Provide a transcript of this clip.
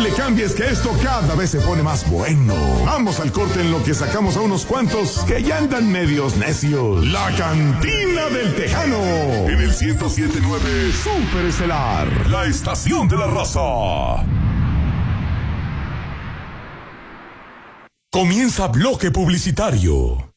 le cambies, que esto cada vez se pone más bueno. Vamos al corte en lo que sacamos a unos cuantos que ya andan medios necios. La Cantina del Tejano. En el 107.9 Super Estelar. La estación de la raza. Comienza bloque publicitario.